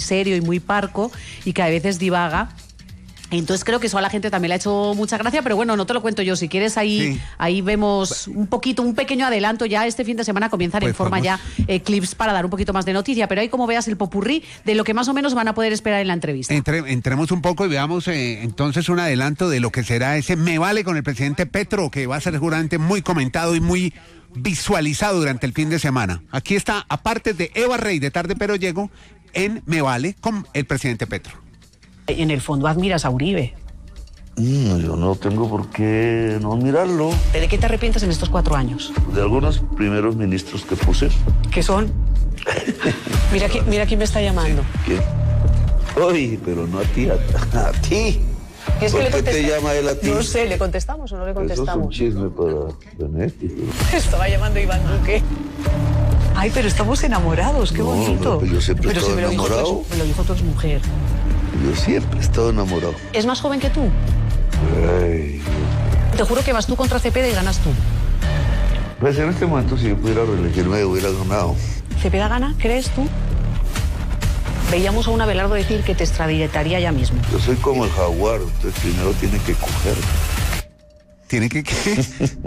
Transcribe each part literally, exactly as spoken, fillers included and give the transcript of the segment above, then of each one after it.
serio y muy parco y que a veces divaga. Entonces creo que eso a la gente también le ha hecho mucha gracia, pero bueno, no te lo cuento yo. Si quieres, ahí sí. ahí vemos un poquito, un pequeño adelanto. Ya este fin de semana comienzan pues en forma vamos. ya eh, clips para dar un poquito más de noticia, pero ahí como veas el popurrí de lo que más o menos van a poder esperar en la entrevista. Entre, entremos un poco y veamos eh, entonces un adelanto de lo que será ese Me Vale con el presidente Petro, que va a ser seguramente muy comentado y muy visualizado durante el fin de semana. Aquí está, aparte de Eva Rey de Tarde Pero Llego, en Me Vale con el presidente Petro. En el fondo admiras a Uribe. Mm, yo no tengo por qué no admirarlo. ¿De qué te arrepientes en estos cuatro años? De algunos primeros ministros que puse. ¿Qué son? mira, qui- mira quién me está llamando. ¿Quién? Uy, pero no a ti, a, a ti. ¿Es ¿Por que qué le te llama él a ti? No sé, ¿le contestamos o no le contestamos? Eso es un chisme para Benetti. Estaba llamando Iván Duque. Ay, pero estamos enamorados, qué no, bonito. Pero yo siempre he pero estado si me enamorado. Lo dijo tu, me lo dijo tu exmujer. Yo siempre he estado enamorado. ¿Es más joven que tú? Ay. Te juro que vas tú contra Cepeda y ganas tú. Pues en este momento, si yo pudiera reelegirme, hubiera ganado. ¿Cepeda gana? ¿Crees tú? Veíamos a un Abelardo decir que te extraditaría ya mismo. Yo soy como el jaguar, entonces primero tiene que coger. ¿Tiene que qué?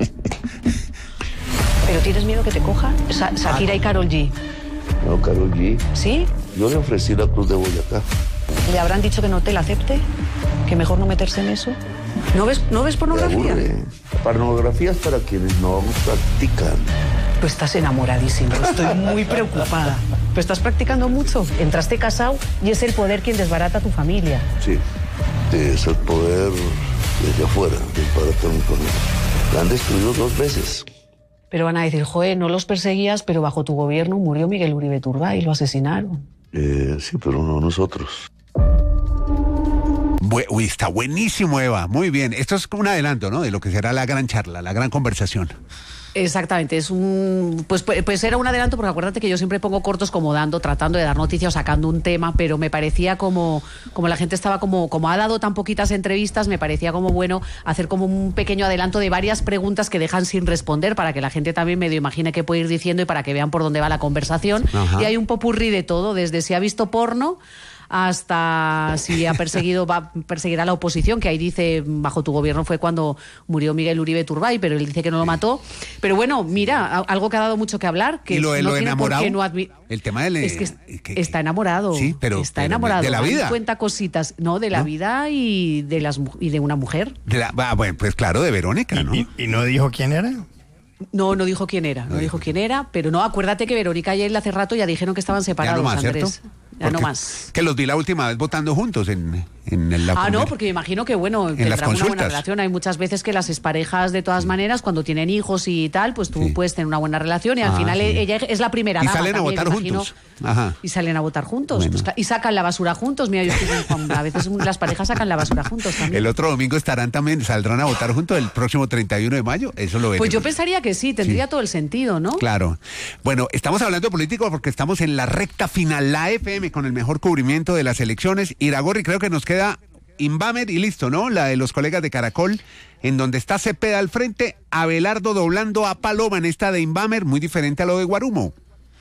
¿Pero tienes miedo que te coja? Sa- Shakira y Karol G. No, Karol G. ¿Sí? Yo le ofrecí la Cruz de Boyacá. ¿Le habrán dicho que no te la acepte? ¿Que mejor no meterse en eso? ¿No ves, ¿no ves pornografía? Pornografía es para quienes no practican. Tú estás enamoradísimo, estoy muy preocupada. ¿Pero estás practicando mucho? Entraste casado y es el poder quien desbarata a tu familia. Sí, es el poder desde afuera, desbarata a mi familia. La han destruido dos veces. Pero van a decir, joder, no los perseguías, pero bajo tu gobierno murió Miguel Uribe Turbay y lo asesinaron. Eh, sí, pero no nosotros. Uy, está buenísimo, Eva. Muy bien. Esto es como un adelanto, ¿no? De lo que será la gran charla, la gran conversación. Exactamente, es un pues, pues era un adelanto, porque acuérdate que yo siempre pongo cortos como dando, tratando de dar noticias o sacando un tema, pero me parecía como, como la gente estaba como, como ha dado tan poquitas entrevistas, me parecía como bueno hacer como un pequeño adelanto de varias preguntas que dejan sin responder para que la gente también medio imagine qué puede ir diciendo y para que vean por dónde va la conversación. Ajá. Y hay un popurrí de todo, desde si ha visto porno hasta si ha perseguido, va a perseguir a la oposición, que ahí dice, bajo tu gobierno fue cuando murió Miguel Uribe Turbay, pero él dice que no lo mató. Pero bueno, mira, algo que ha dado mucho que hablar, que ¿Y lo, no lo tiene enamorado? por qué no admi- El tema del... Es que, que está enamorado. Sí, pero... Está pero enamorado. ¿De la vida? Cuenta cositas, no, de la ¿No? vida y de, las, y de una mujer. De la, ah, bueno, pues claro, de Verónica, ¿no? ¿Y, y, y no dijo quién era? No, no dijo quién era, no, no dijo quién era, pero no, acuérdate que Verónica y él hace rato ya dijeron que estaban separados, ya no más, Andrés. ¿cierto? Ya porque, no más. Que los vi la última vez votando juntos en, en la... Ah, no, porque me imagino que, bueno, en tendrán una buena relación. Hay muchas veces que las exparejas, de todas maneras, cuando tienen hijos y tal, pues tú sí. puedes tener una buena relación y al ah, final sí. ella es la primera y dama. Y salen también, a votar juntos. Ajá. Y salen a votar juntos. Bueno. Pues, y sacan la basura juntos. Mira, yo estoy con Juan, a veces las parejas sacan la basura juntos también. El otro domingo estarán también, saldrán a votar juntos el próximo treinta y uno de mayo. Eso lo veremos. Pues yo pensaría que sí, tendría sí. todo el sentido, ¿no? Claro. Bueno, estamos hablando de políticos porque estamos en la recta final, la F M, con el mejor cubrimiento de las elecciones. Iragorri, creo que nos queda Invamer y listo, ¿no? La de los colegas de Caracol, en donde está Cepeda al frente, Abelardo doblando a Paloma en esta de Invamer, muy diferente a lo de Guarumo.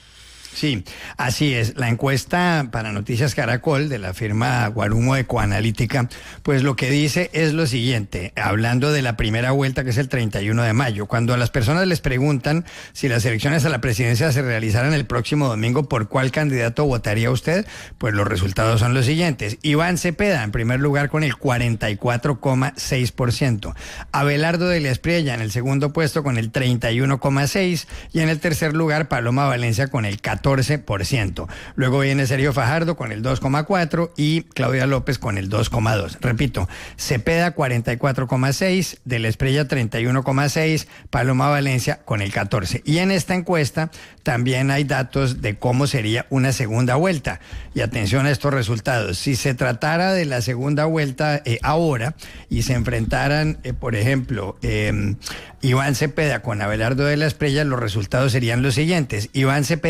Sí, así es. La encuesta para Noticias Caracol de la firma Guarumo Ecoanalítica, pues lo que dice es lo siguiente, hablando de la primera vuelta que es el treinta y uno de mayo, cuando a las personas les preguntan si las elecciones a la presidencia se realizaran el próximo domingo, ¿por cuál candidato votaría usted? Pues los resultados son los siguientes. Iván Cepeda en primer lugar con el cuarenta y cuatro coma seis por ciento, Abelardo de la Espriella en el segundo puesto con el treinta y uno coma seis por ciento y en el tercer lugar Paloma Valencia con el catorce por ciento. Luego viene Sergio Fajardo con el dos coma cuatro por ciento y Claudia López con el dos coma dos por ciento. Repito, Cepeda cuarenta y cuatro coma seis por ciento, de la Espriella treinta y uno coma seis por ciento, Paloma Valencia con el catorce por ciento. Y en esta encuesta también hay datos de cómo sería una segunda vuelta. Y atención a estos resultados. Si se tratara de la segunda vuelta eh, ahora y se enfrentaran, eh, por ejemplo, eh, Iván Cepeda con Abelardo de la Espriella, los resultados serían los siguientes. Iván Cepeda cinco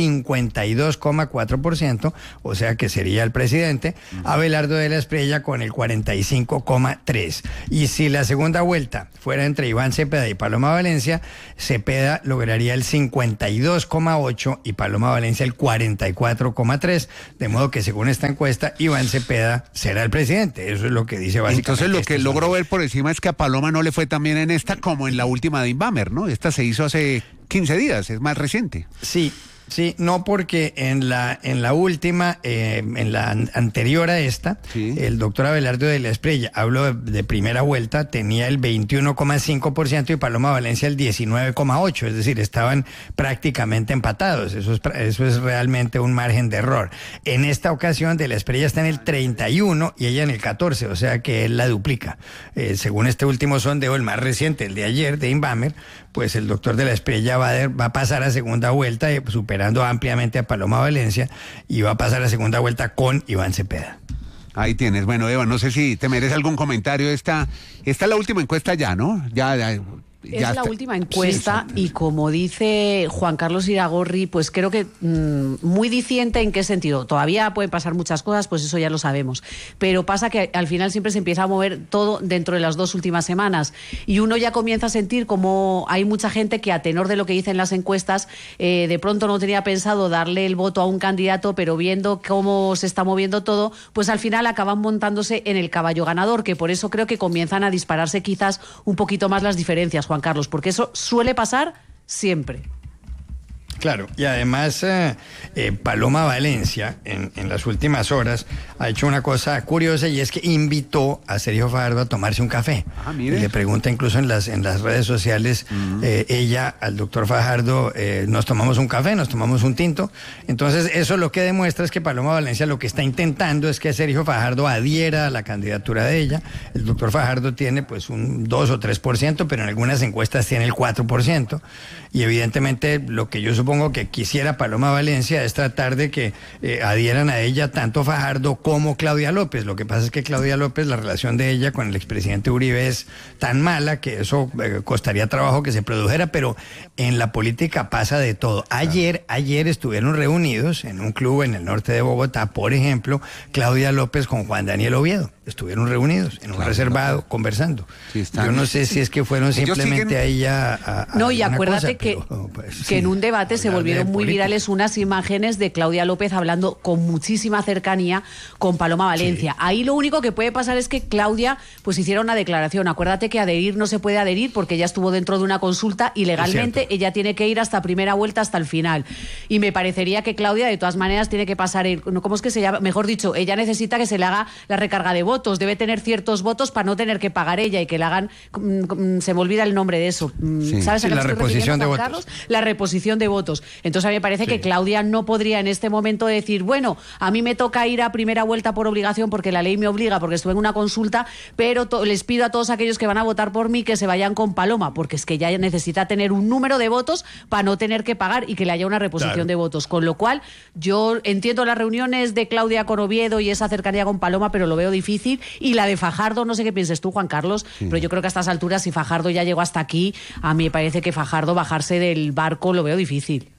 cincuenta y dos coma cuatro por ciento, o sea que sería el presidente, Abelardo de la Espriella con el cuarenta y cinco coma tres por ciento. Y si la segunda vuelta fuera entre Iván Cepeda y Paloma Valencia, Cepeda lograría el cincuenta y dos coma ocho por ciento y Paloma Valencia el cuarenta y cuatro coma tres por ciento, de modo que según esta encuesta, Iván Cepeda será el presidente. Eso es lo que dice básicamente. Entonces lo este que logro sondeo. ver por encima es que a Paloma no le fue tan bien en esta como en la última de Inbamer, ¿no? Esta se hizo hace quince días, es más reciente. Sí. Sí, no, porque en la en la última, eh, en la an- anterior a esta, Sí. el doctor Abelardo de la Espriella, hablo de, de primera vuelta, tenía el veintiuno coma cinco por ciento y Paloma Valencia el diecinueve coma ocho por ciento, es decir, estaban prácticamente empatados. Eso es, pra- eso es realmente un margen de error. En esta ocasión, de la Espriella está en el treinta y uno y ella en el catorce, o sea que él la duplica. Eh, según este último sondeo, el más reciente, el de ayer, de Inbamer, pues el doctor de la Espriella va a, de- va a pasar a segunda vuelta, eh, superando ampliamente a Paloma Valencia, y va a pasar a segunda vuelta con Iván Cepeda. Ahí tienes. Bueno, Eva, no sé si te merece algún comentario. Esta, esta es la última encuesta ya, ¿no? Ya, ya. Es Ya la está. última encuesta Sí. y como dice Juan Carlos Iragorri, pues creo que mmm, muy diciente en qué sentido. Todavía pueden pasar muchas cosas, pues eso ya lo sabemos. Pero pasa que al final siempre se empieza a mover todo dentro de las dos últimas semanas y uno ya comienza a sentir como hay mucha gente que a tenor de lo que dicen las encuestas, eh, de pronto no tenía pensado darle el voto a un candidato, pero viendo cómo se está moviendo todo, pues al final acaban montándose en el caballo ganador, que por eso creo que comienzan a dispararse quizás un poquito más las diferencias, Juan Carlos, porque eso suele pasar siempre. Claro, y además eh, eh, Paloma Valencia en, en las últimas horas ha hecho una cosa curiosa y es que invitó a Sergio Fajardo a tomarse un café. Ah, mire. Y le pregunta incluso en las, en las redes sociales, uh-huh. eh, ella al doctor Fajardo, eh, nos tomamos un café, nos tomamos un tinto. Entonces eso lo que demuestra es que Paloma Valencia lo que está intentando es que Sergio Fajardo adhiera a la candidatura de ella. El doctor Fajardo tiene pues un dos o tres por ciento, pero en algunas encuestas tiene el cuatro por ciento. Y evidentemente lo que yo supongo que quisiera Paloma Valencia es tratar de que eh, adhieran a ella tanto Fajardo como Claudia López. Lo que pasa es que Claudia López, la relación de ella con el expresidente Uribe es tan mala que eso eh, costaría trabajo que se produjera, pero en la política pasa de todo. Ayer, ayer estuvieron reunidos en un club en el norte de Bogotá, por ejemplo, Claudia López con Juan Daniel Oviedo. Estuvieron reunidos en un claro, reservado, claro. conversando. Sí, yo no sé si es que fueron simplemente siguen... ahí a, a, a No, y acuérdate cosa, que, pero, pues, que sí, en un debate se volvieron muy virales unas imágenes de Claudia López hablando con muchísima cercanía con Paloma Valencia. Sí. Ahí lo único que puede pasar es que Claudia pues hiciera una declaración. Acuérdate que adherir no se puede adherir porque ella estuvo dentro de una consulta y legalmente ella tiene que ir hasta primera vuelta, hasta el final. Y me parecería que Claudia de todas maneras tiene que pasar, el, ¿cómo es que se llama? Mejor dicho, ella necesita que se le haga la recarga de votos. Debe tener ciertos votos para no tener que pagar ella y que le hagan, se me olvida el nombre de eso. Sí. ¿Sabes? Sí, la reposición de votos. Carlos? La reposición de votos. Entonces a mí me parece sí. que Claudia no podría en este momento decir, bueno, a mí me toca ir a primera vuelta por obligación porque la ley me obliga, porque estuve en una consulta, pero to- les pido a todos aquellos que van a votar por mí que se vayan con Paloma, porque es que ella necesita tener un número de votos para no tener que pagar y que le haya una reposición claro. de votos. Con lo cual, yo entiendo las reuniones de Claudia con Oviedo y esa cercanía con Paloma, pero lo veo difícil. Y la de Fajardo, no sé qué pienses tú, Juan Carlos, sí. pero yo creo que a estas alturas, si Fajardo ya llegó hasta aquí, a mí me parece que Fajardo bajarse del barco lo veo difícil.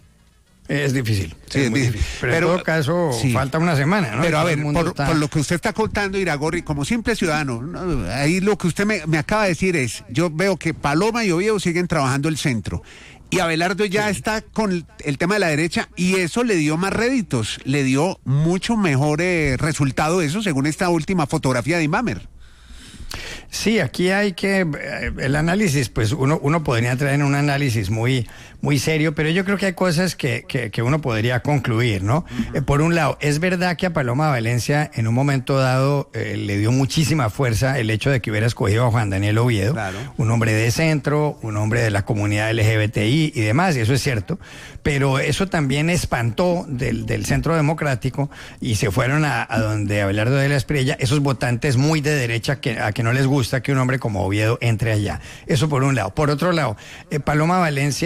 Es difícil, sí, es muy difícil. difícil. Pero, pero en todo caso, sí. falta una semana, ¿no? Pero a ver, por, está... por lo que usted está contando, Iragorri, como simple ciudadano, ¿no? Ahí lo que usted me, me acaba de decir es, yo veo que Paloma y Oviedo siguen trabajando el centro. Y Abelardo ya sí. está con el, el tema de la derecha y eso le dio más réditos, le dio mucho mejor eh, resultado eso, según esta última fotografía de Inbamer. Sí, aquí hay que, el análisis, pues uno, uno podría entrar en un análisis muy, muy serio, pero yo creo que hay cosas que, que, que uno podría concluir, ¿no? Uh-huh. Eh, por un lado, es verdad que a Paloma Valencia en un momento dado eh, le dio muchísima fuerza el hecho de que hubiera escogido a Juan Daniel Oviedo, claro. un hombre de centro, un hombre de la comunidad L G B T I y demás, y eso es cierto, pero eso también espantó del, del centro democrático y se fueron a, a donde Abelardo de la Espriella, esos votantes muy de derecha que, a que no les gusta que un hombre como Oviedo entre allá. Eso por un lado. Por otro lado, eh, Paloma Valencia en algún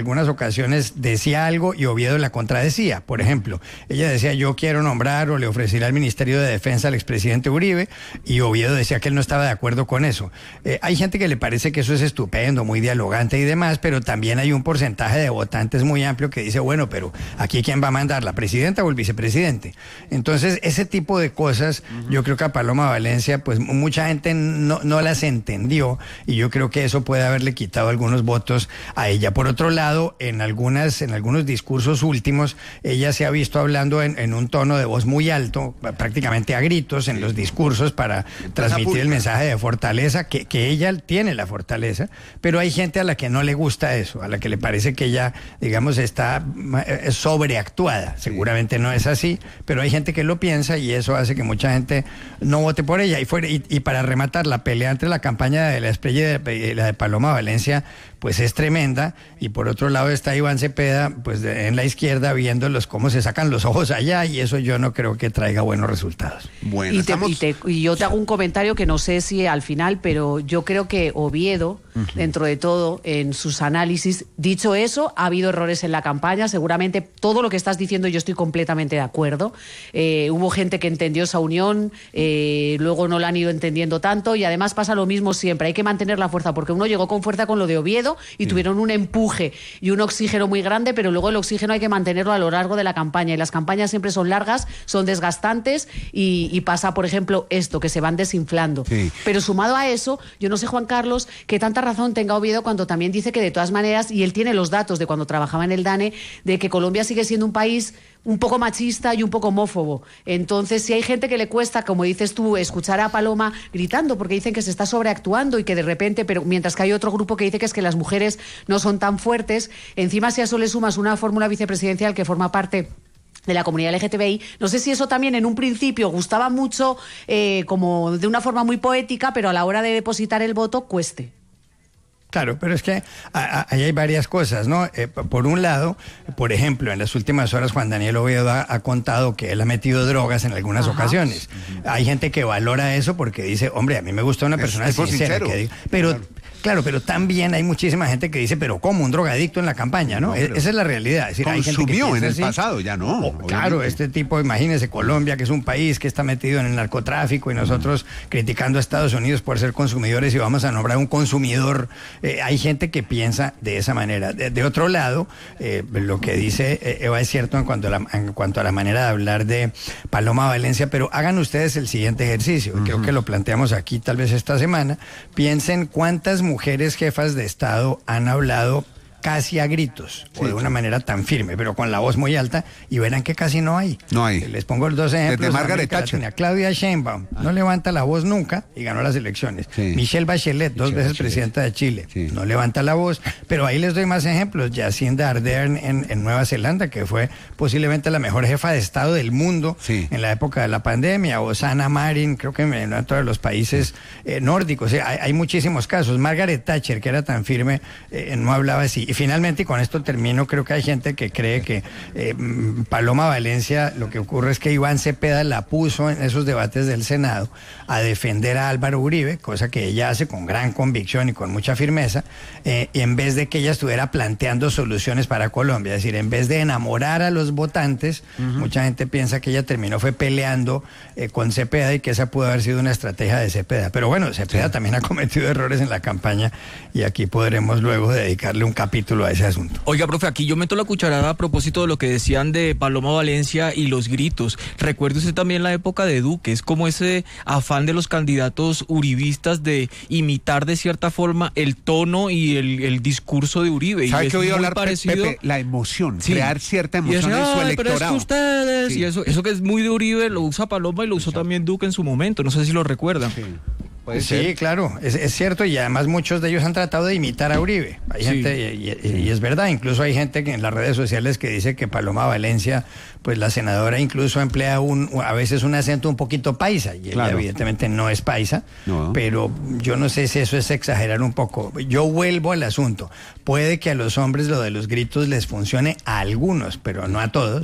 algunas ocasiones decía algo y Oviedo la contradecía. Por ejemplo, ella decía, yo quiero nombrar o le ofreceré al Ministerio de Defensa al expresidente Uribe, y Oviedo decía que él no estaba de acuerdo con eso. Eh, hay gente que le parece que eso es estupendo, muy dialogante y demás, pero también hay un porcentaje de votantes muy amplio que dice, bueno, pero aquí ¿quién va a mandar, la presidenta o el vicepresidente? Entonces, ese tipo de cosas, uh-huh. yo creo que a Paloma Valencia, pues mucha gente no, no las entendió, y yo creo que eso puede haberle quitado algunos votos a ella. Por otro lado, en algunas, en algunos discursos últimos, ella se ha visto hablando en, en un tono de voz muy alto, prácticamente a gritos en los discursos para transmitir el mensaje de fortaleza, que, que ella tiene la fortaleza, pero hay gente a la que no le gusta eso, a la que le parece que ella, digamos, está sobreactuada. Seguramente no es así, pero hay gente que lo piensa y eso hace que mucha gente no vote por ella. Y, fuera, y, y para rematar, la pelea entre la campaña de la Espriella y la de Paloma Valencia, pues es tremenda, y por otro lado está Iván Cepeda, pues de, en la izquierda, viéndolos cómo se sacan los ojos allá, y eso yo no creo que traiga buenos resultados. Bueno, y, te, estamos... y, te, y yo te hago un comentario que no sé si al final, pero yo creo que Oviedo, uh-huh. dentro de todo, en sus análisis, dicho eso, ha habido errores en la campaña, seguramente todo lo que estás diciendo yo estoy completamente de acuerdo. Eh, hubo gente que entendió esa unión, eh, luego no la han ido entendiendo tanto, y además pasa lo mismo siempre, hay que mantener la fuerza, porque uno llegó con fuerza con lo de Oviedo, y sí. tuvieron un empuje y un oxígeno muy grande, pero luego el oxígeno hay que mantenerlo a lo largo de la campaña, y las campañas siempre son largas, son desgastantes, y, y pasa, por ejemplo, esto, que se van desinflando. Sí. Pero sumado a eso, yo no sé, Juan Carlos, qué tanta razón tenga Oviedo cuando también dice que de todas maneras, y él tiene los datos de cuando trabajaba en el DANE, de que Colombia sigue siendo un país un poco machista y un poco homófobo. Entonces, si hay gente que le cuesta, como dices tú, escuchar a Paloma gritando, porque dicen que se está sobreactuando y que de repente, pero mientras que hay otro grupo que dice que es que las mujeres no son tan fuertes, encima si a eso le sumas una fórmula vicepresidencial que forma parte de la comunidad L G T B I, no sé si eso también en un principio gustaba mucho, eh, como de una forma muy poética, pero a la hora de depositar el voto cueste. Claro, pero es que ahí hay varias cosas, ¿no? Eh, por un lado, por ejemplo, en las últimas horas Juan Daniel Oviedo ha, ha contado que él ha metido drogas en algunas Ajá. ocasiones. Uh-huh. Hay gente que valora eso porque dice, hombre, a mí me gusta una persona es, sincera. Que diga, pero, claro. claro, pero también hay muchísima gente que dice, pero ¿cómo? Un drogadicto en la campaña, ¿no? no Esa es la realidad. Es decir, hay gente que en el así. pasado, ya no. Oh, claro, este tipo, imagínese, Colombia, que es un país que está metido en el narcotráfico, y nosotros uh-huh. criticando a Estados Unidos por ser consumidores, y vamos a nombrar un consumidor. Eh, hay gente que piensa de esa manera. De, de otro lado, eh, lo que dice eh, Eva es cierto en cuanto, a la, en cuanto a la manera de hablar de Paloma Valencia, pero hagan ustedes el siguiente ejercicio, uh-huh. creo que lo planteamos aquí tal vez esta semana. Piensen cuántas mujeres jefas de Estado han hablado casi a gritos, sí, o de una manera tan firme, pero con la voz muy alta, y verán que casi no hay. No hay. Les pongo los dos ejemplos. Desde Margaret Thatcher. Claudia Sheinbaum ah. no levanta la voz nunca y ganó las elecciones. Sí. Michelle Bachelet, dos Michelle veces Bachelet. presidenta de Chile, sí. no levanta la voz, pero ahí les doy más ejemplos. Jacinda Ardern en, en Nueva Zelanda, que fue posiblemente la mejor jefa de Estado del mundo sí. en la época de la pandemia, o Sanna Marin, creo que en todos los países eh, nórdicos. O sea, hay, hay muchísimos casos. Margaret Thatcher, que era tan firme, eh, no hablaba así. Y finalmente, y con esto termino, creo que hay gente que cree que eh, Paloma Valencia, lo que ocurre es que Iván Cepeda la puso en esos debates del Senado a defender a Álvaro Uribe, cosa que ella hace con gran convicción y con mucha firmeza, eh, y en vez de que ella estuviera planteando soluciones para Colombia, es decir, en vez de enamorar a los votantes, uh-huh. mucha gente piensa que ella terminó fue peleando eh, con Cepeda, y que esa pudo haber sido una estrategia de Cepeda. Pero bueno, Cepeda sí. también ha cometido errores en la campaña, y aquí podremos luego dedicarle un capítulo a ese asunto. Oiga, profe, aquí yo meto la cucharada a propósito de lo que decían de Paloma Valencia y los gritos. Recuerde usted también la época de Duque, es como ese afán de los candidatos uribistas de imitar de cierta forma el tono y el, el discurso de Uribe. ¿Sabe y que voy a hablar, parecido... Pepe? La emoción, sí. crear cierta emoción y en su electorado. Pero es que ustedes, sí. y eso, eso que es muy de Uribe lo usa Paloma y lo usó también Duque en su momento, no sé si lo recuerdan. Sí. Sí, ser? claro, es, es cierto, y además muchos de ellos han tratado de imitar a Uribe. Hay sí. gente, y, y, y es verdad, incluso hay gente que en las redes sociales que dice que Paloma Valencia, pues la senadora incluso emplea un, a veces un acento un poquito paisa, y claro. ella evidentemente no es paisa, no. pero yo no sé si eso es exagerar un poco. Yo vuelvo al asunto, puede que a los hombres lo de los gritos les funcione a algunos, pero no a todos,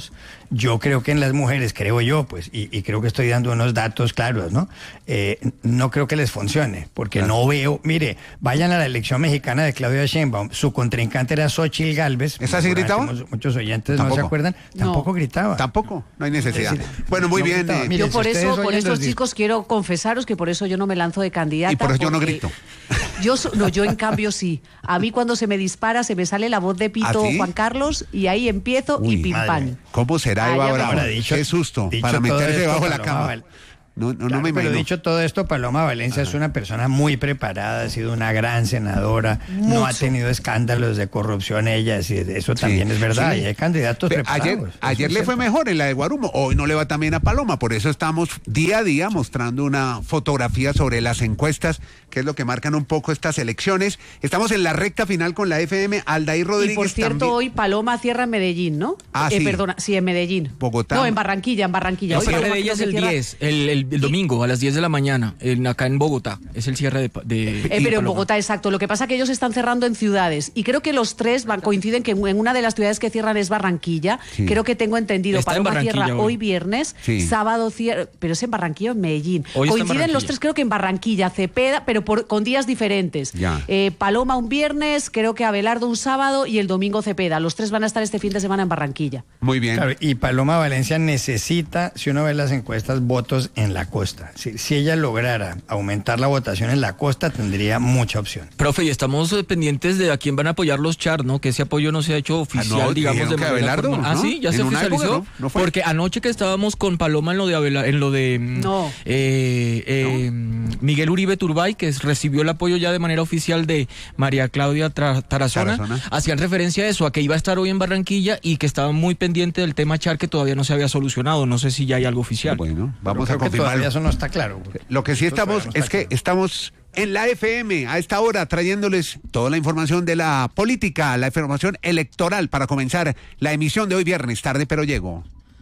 Yo creo que en las mujeres, creo yo, pues, y, y creo que estoy dando unos datos claros, ¿no? Eh, no creo que les funcione, porque claro. no veo, mire, vayan a la elección mexicana de Claudia Sheinbaum, su contrincante era Xóchitl Gálvez. ¿Esa sí gritaba? Muchos oyentes ¿Tampoco? no se acuerdan, tampoco no. gritaba. Tampoco, no hay necesidad. Es decir, bueno, muy no bien. gritaba. Eh, Mire, yo si por ustedes eso, oyen por estos los chicos, quiero confesaros que por eso yo no me lanzo de candidata. Y por eso yo no porque... grito. Yo, so- no, yo en cambio sí. A mí cuando se me dispara se me sale la voz de Pito ¿Ah, sí? Juan Carlos y ahí empiezo Uy, y pim madre. pam. ¿Cómo será Eva Ah, ya Bravo? Ahora, dicho- Qué susto, dicho para todo meterse esto, debajo de la Paloma cama. Val- No, no, Claro, no me pero imagino. dicho todo esto, Paloma Valencia Ajá. es una persona muy preparada, ha sido una gran senadora, Mucho. no ha tenido escándalos de corrupción ella, sí, eso Sí, también es verdad, sí. y hay candidatos Pe- preparados. Ayer, eso ayer es le fue cierto. mejor en la de Guarumo, hoy no le va también a Paloma, por eso estamos día a día mostrando una fotografía sobre las encuestas, que es lo que marcan un poco estas elecciones. Estamos en la recta final con la F M, Aldair Rodríguez. Y por cierto, también. hoy Paloma cierra en Medellín, ¿no? Ah, Eh, sí. Perdona, sí, en Medellín. Bogotá. No, en Barranquilla, en Barranquilla. El Hoy cierre Paloma de ella creo es que el cierra- diez, el, el, el domingo a las diez de la mañana, en, acá en Bogotá. Es el cierre de... de Eh, de pero en Paloma. Bogotá, exacto. Lo que pasa es que ellos están cerrando en ciudades. Y creo que los tres van, coinciden que en una de las ciudades que cierran es Barranquilla. Sí. Creo que tengo entendido. Está en Paloma Barranquilla cierra hoy. hoy viernes, Sí. sábado cierra. Pero es en Barranquilla o en Medellín. Hoy está en Coinciden los Barranquilla. tres, creo que en Barranquilla, Cepeda, pero por, con días diferentes. Ya. Eh, Paloma un viernes, creo que Abelardo un sábado y el domingo Cepeda. Los tres van a estar este fin de semana en Barranquilla. Muy bien. Claro, y Paloma Valencia necesita, si uno ve las encuestas, votos en la costa. Si, si ella lograra aumentar la votación en la costa, tendría mucha opción. Profe, y estamos eh, pendientes de a quién van a apoyar los Char, ¿no? Que ese apoyo no se ha hecho oficial, Ah, no, digamos, dijeron de que manera Abelardo, formal. Ah, ¿no? sí, ya En se una época, oficializó. ¿no? ¿No fue? Porque anoche que estábamos con Paloma en lo de Abela- en lo de mm, No. eh, eh, Miguel Uribe Turbay, que es- recibió el apoyo ya de manera oficial de María Claudia Tra- Tarazona, Tarazona. hacían referencia a eso, a que iba a estar hoy en Barranquilla y que estaba muy pendiente del tema Char, que todavía no se había solucionado. No sé si ya hay algo oficial. Bueno, vamos Pero a creo que todavía confirmarlo. eso no está claro. Lo que sí Eso estamos todavía no es está que claro. estamos en la F M a esta hora trayéndoles toda la información de la política, la información electoral para comenzar la emisión de hoy viernes, tarde pero llego.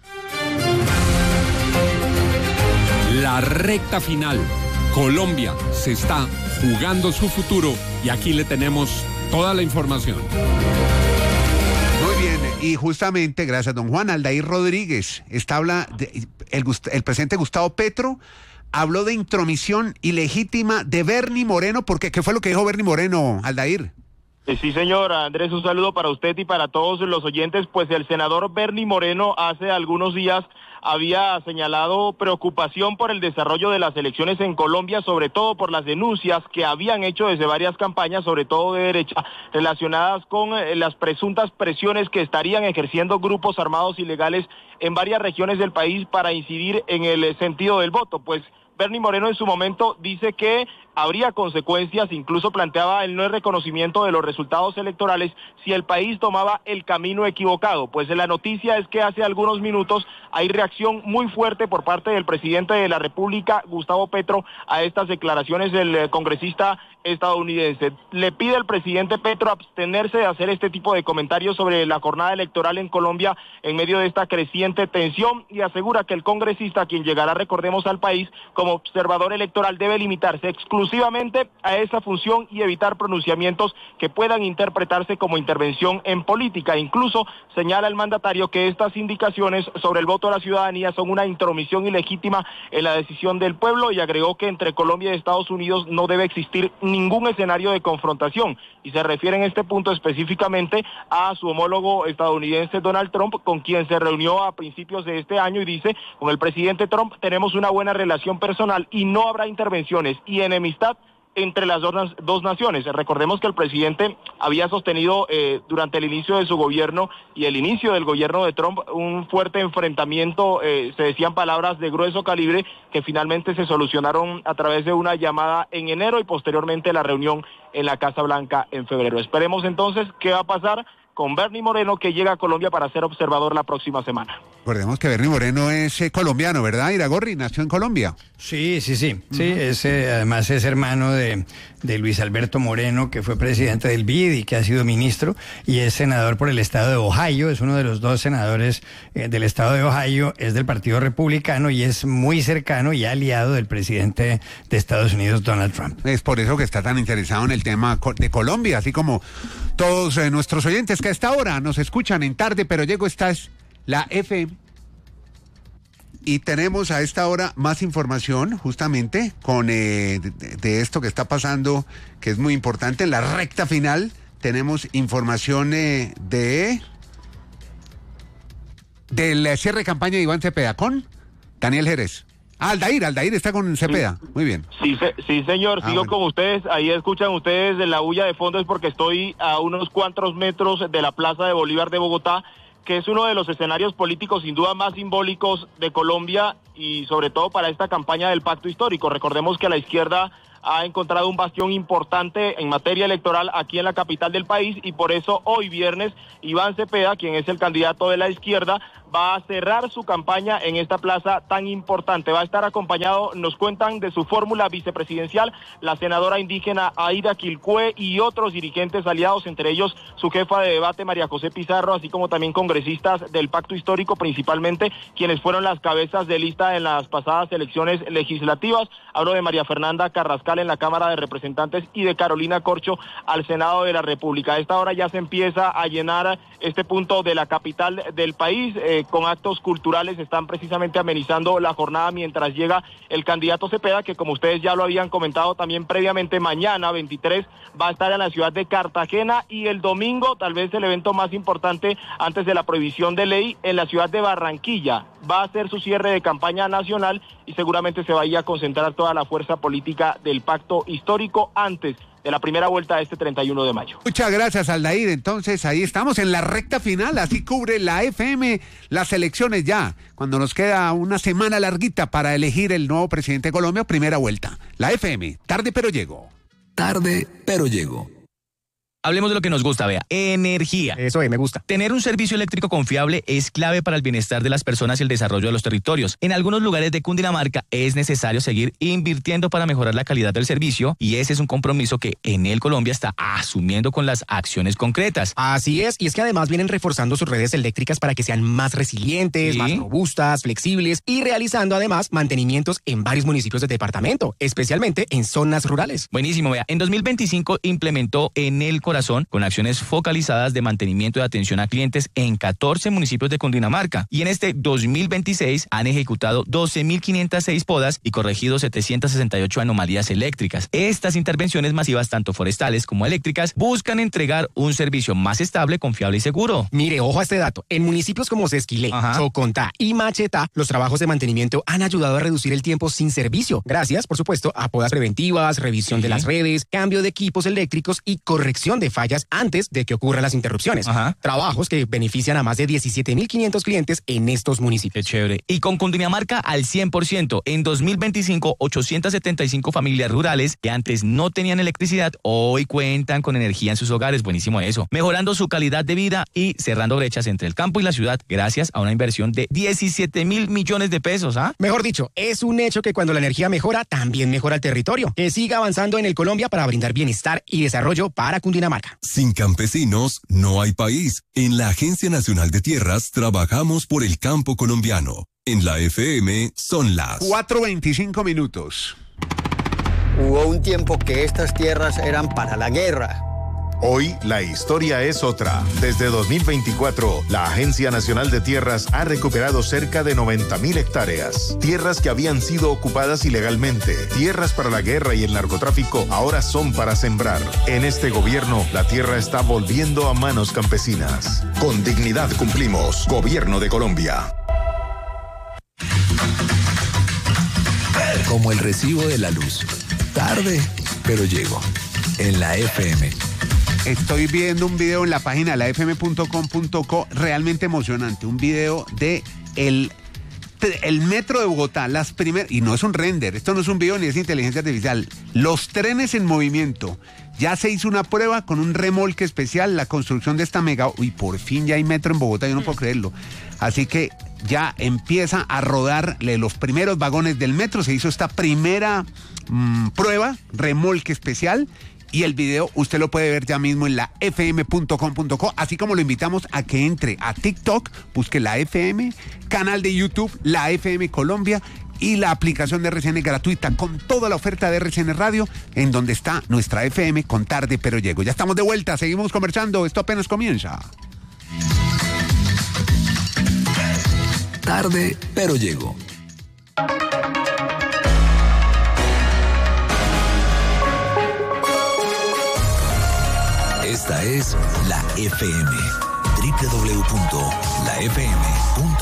La recta final. Colombia se está jugando su futuro y aquí le tenemos toda la información. Muy bien, y justamente, gracias don Juan, Aldair Rodríguez, está habla de- el, Gust- el presidente Gustavo Petro habló de intromisión ilegítima de Bernie Moreno, porque ¿qué fue lo que dijo Bernie Moreno, Aldair? Eh, Sí, señor. Andrés, un saludo para usted y para todos los oyentes. Pues el senador Bernie Moreno hace algunos días había señalado preocupación por el desarrollo de las elecciones en Colombia, sobre todo por las denuncias que habían hecho desde varias campañas, sobre todo de derecha, relacionadas con eh, las presuntas presiones que estarían ejerciendo grupos armados ilegales en varias regiones del país para incidir en el eh, sentido del voto. Pues Bernie Moreno en su momento dice que habría consecuencias, incluso planteaba el no reconocimiento de los resultados electorales si el país tomaba el camino equivocado. Pues la noticia es que hace algunos minutos hay reacción muy fuerte por parte del presidente de la República, Gustavo Petro, a estas declaraciones del eh, congresista estadounidense. Le pide al presidente Petro abstenerse de hacer este tipo de comentarios sobre la jornada electoral en Colombia en medio de esta creciente tensión y asegura que el congresista, quien llegará, recordemos, al país como observador electoral, debe limitarse exclusivamente exclusivamente a esa función y evitar pronunciamientos que puedan interpretarse como intervención en política. Incluso señala el mandatario que estas indicaciones sobre el voto de la ciudadanía son una intromisión ilegítima en la decisión del pueblo y agregó que entre Colombia y Estados Unidos no debe existir ningún escenario de confrontación y se refiere en este punto específicamente a su homólogo estadounidense Donald Trump, con quien se reunió a principios de este año y dice: con el presidente Trump tenemos una buena relación personal y no habrá intervenciones y enemistad entre las dos, dos naciones. Recordemos que el presidente había sostenido eh, durante el inicio de su gobierno y el inicio del gobierno de Trump un fuerte enfrentamiento, eh, se decían palabras de grueso calibre que finalmente se solucionaron a través de una llamada en enero y posteriormente la reunión en la Casa Blanca en febrero. Esperemos entonces qué va a pasar con Bernie Moreno, que llega a Colombia para ser observador la próxima semana. Recordemos que Bernie Moreno es eh, colombiano, ¿verdad? Iragorri nació en Colombia. Sí, sí, sí. Sí, es, eh, además es hermano de, de Luis Alberto Moreno, que fue presidente del B I D y que ha sido ministro, y es senador por el estado de Ohio, es uno de los dos senadores eh, del estado de Ohio, es del Partido Republicano y es muy cercano y aliado del presidente de Estados Unidos, Donald Trump. Es por eso que está tan interesado en el tema co- de Colombia, así como todos eh, nuestros oyentes que a esta hora nos escuchan en Tarde, pero llego, esta es la F M Y tenemos a esta hora más información justamente con eh, de, de esto que está pasando, que es muy importante. En la recta final tenemos información eh, de del cierre de campaña de Iván Cepeda con Daniel Jerez. Ah, Aldair, Aldair está con Cepeda. Sí. Muy bien. Sí, se, sí señor, Ah, sigo bueno. con ustedes. Ahí escuchan ustedes de la bulla de fondo, es porque estoy a unos cuantos metros de la Plaza de Bolívar de Bogotá, que es uno de los escenarios políticos sin duda más simbólicos de Colombia y sobre todo para esta campaña del pacto histórico. Recordemos que la izquierda ha encontrado un bastión importante en materia electoral aquí en la capital del país y por eso hoy viernes Iván Cepeda, quien es el candidato de la izquierda, va a cerrar su campaña en esta plaza tan importante. Va a estar acompañado, nos cuentan, de su fórmula vicepresidencial, la senadora indígena Aida Quilcue y otros dirigentes aliados, entre ellos su jefa de debate María José Pizarro, así como también congresistas del pacto histórico, principalmente quienes fueron las cabezas de lista en las pasadas elecciones legislativas. Hablo de María Fernanda Carrascal en la Cámara de Representantes y de Carolina Corcho al Senado de la República. A esta hora ya se empieza a llenar este punto de la capital del país, eh, con actos culturales, están precisamente amenizando la jornada mientras llega el candidato Cepeda, que como ustedes ya lo habían comentado también previamente, mañana veintitrés va a estar en la ciudad de Cartagena y el domingo, tal vez el evento más importante antes de la prohibición de ley, en la ciudad de Barranquilla. Va a ser su cierre de campaña nacional y seguramente se va a ir a concentrar toda la fuerza política del pacto histórico antes de la primera vuelta de este treinta y uno de mayo. Muchas gracias, Aldair. Entonces, ahí estamos en la recta final. Así cubre la F M las elecciones ya. Cuando nos queda una semana larguita para elegir el nuevo presidente de Colombia, primera vuelta. La F M, tarde pero llego. Tarde, pero llego. Hablemos de lo que nos gusta, vea, energía. Eso eh, me gusta. Tener un servicio eléctrico confiable es clave para el bienestar de las personas y el desarrollo de los territorios. En algunos lugares de Cundinamarca es necesario seguir invirtiendo para mejorar la calidad del servicio y ese es un compromiso que Enel Colombia está asumiendo con las acciones concretas. Así es, y es que además vienen reforzando sus redes eléctricas para que sean más resilientes, ¿Sí? más robustas, flexibles y realizando además mantenimientos en varios municipios del departamento, especialmente en zonas rurales. Buenísimo, vea. En dos mil veinticinco implementó Enel Corazón con acciones focalizadas de mantenimiento y atención a clientes en catorce municipios de Cundinamarca. Y en este dos mil veintiséis han ejecutado doce mil quinientas seis podas y corregido setecientas sesenta y ocho anomalías eléctricas. Estas intervenciones masivas, tanto forestales como eléctricas, buscan entregar un servicio más estable, confiable y seguro. Mire, ojo a este dato. En municipios como Sesquilé, Ajá. Socontá y Machetá, los trabajos de mantenimiento han ayudado a reducir el tiempo sin servicio. Gracias, por supuesto, a podas preventivas, revisión Sí. de las redes, cambio de equipos eléctricos y corrección de fallas antes de que ocurran las interrupciones. Ajá. Trabajos que benefician a más de diecisiete mil quinientos clientes en estos municipios. Qué chévere. Y con Cundinamarca al cien por ciento. En dos mil veinticinco, ochocientas setenta y cinco familias rurales que antes no tenían electricidad, hoy cuentan con energía en sus hogares. Buenísimo eso. Mejorando su calidad de vida y cerrando brechas entre el campo y la ciudad gracias a una inversión de diecisiete mil millones de pesos. ¿Ah? Mejor dicho, es un hecho que cuando la energía mejora, también mejora el territorio. Que siga avanzando en el Colombia para brindar bienestar y desarrollo para Cundinamarca. Sin campesinos no hay país. En la Agencia Nacional de Tierras trabajamos por el campo colombiano. En la F M son las cuatro veinticinco minutos. Hubo un tiempo que estas tierras eran para la guerra. Hoy la historia es otra. Desde dos mil veinticuatro, la Agencia Nacional de Tierras ha recuperado cerca de noventa mil hectáreas. Tierras que habían sido ocupadas ilegalmente. Tierras para la guerra y el narcotráfico ahora son para sembrar. En este gobierno, la tierra está volviendo a manos campesinas. Con dignidad cumplimos. Gobierno de Colombia. Como el recibo de la luz. Tarde, pero llego. En la F M. Estoy viendo un video en la página la f m punto com punto co realmente emocionante. Un video de el, el metro de Bogotá, las primeras, y no es un render, esto no es un video ni es inteligencia artificial. Los trenes en movimiento. Ya se hizo una prueba con un remolque especial, la construcción de esta mega. Uy, por fin ya hay metro en Bogotá, yo no puedo creerlo. Así que ya empieza a rodar los primeros vagones del metro. Se hizo esta primera mmm, prueba, remolque especial. Y el video usted lo puede ver ya mismo en la f m punto com punto co, así como lo invitamos a que entre a TikTok, busque la F M, canal de YouTube, la F M Colombia y la aplicación de R C N gratuita con toda la oferta de R C N Radio, en donde está nuestra F M con Tarde Pero Llego. Ya estamos de vuelta, seguimos conversando, esto apenas comienza. Tarde, pero llego. Esta es la F M. doble u doble u doble u punto la f m punto